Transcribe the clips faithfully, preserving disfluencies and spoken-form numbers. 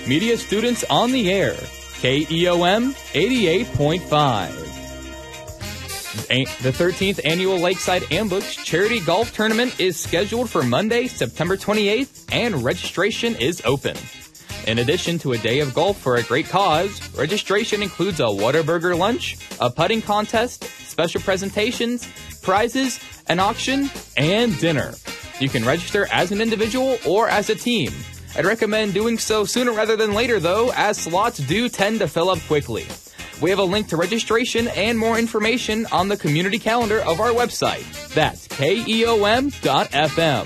Media Students on the Air, K E O M eighty-eight point five. The thirteenth Annual Lakeside Ambush Charity Golf Tournament is scheduled for Monday, September twenty-eighth, and registration is open. In addition to a day of golf for a great cause, registration includes a Whataburger lunch, a putting contest, special presentations, prizes, an auction, and dinner. You can register as an individual or as a team. I'd recommend doing so sooner rather than later, though, as slots do tend to fill up quickly. We have a link to registration and more information on the community calendar of our website. That's K E O M dot F M.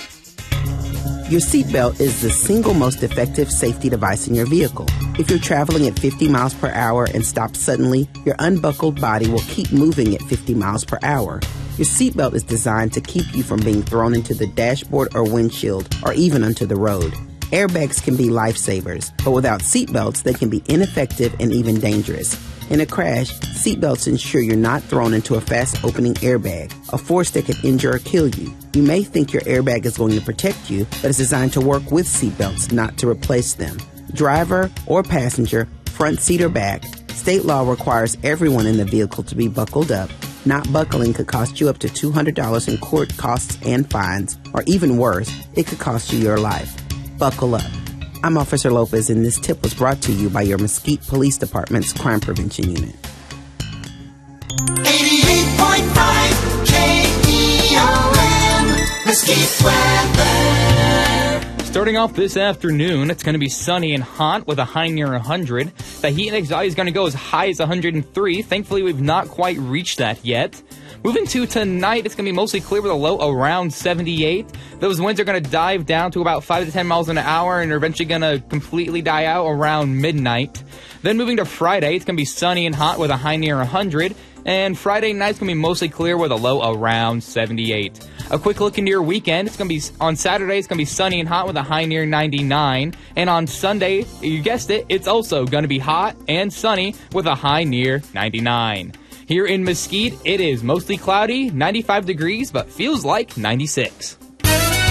Your seatbelt is the single most effective safety device in your vehicle. If you're traveling at fifty miles per hour and stop suddenly, your unbuckled body will keep moving at fifty miles per hour. Your seatbelt is designed to keep you from being thrown into the dashboard or windshield or even onto the road. Airbags can be lifesavers, but without seatbelts, they can be ineffective and even dangerous. In a crash, seatbelts ensure you're not thrown into a fast-opening airbag, a force that could injure or kill you. You may think your airbag is going to protect you, but it's designed to work with seatbelts, not to replace them. Driver or passenger, front seat or back, state law requires everyone in the vehicle to be buckled up. Not buckling could cost you up to two hundred dollars in court costs and fines, or even worse, it could cost you your life. Buckle up. I'm Officer Lopez, and this tip was brought to you by your Mesquite Police Department's Crime Prevention Unit. eighty-eight point five K E O M, Mesquite weather. Starting off this afternoon, it's going to be sunny and hot with a high near one hundred. The heat index value is going to go as high as one hundred three. Thankfully, we've not quite reached that yet. Moving to tonight, it's going to be mostly clear with a low around seventy-eight. Those winds are going to dive down to about five to ten miles an hour and are eventually going to completely die out around midnight. Then moving to Friday, it's going to be sunny and hot with a high near one hundred. And Friday night's going to be mostly clear with a low around seventy-eight. A quick look into your weekend. It's going to be on Saturday, it's going to be sunny and hot with a high near ninety-nine. And on Sunday, you guessed it, it's also going to be hot and sunny with a high near ninety-nine. Here in Mesquite, it is mostly cloudy, ninety-five degrees, but feels like ninety-six.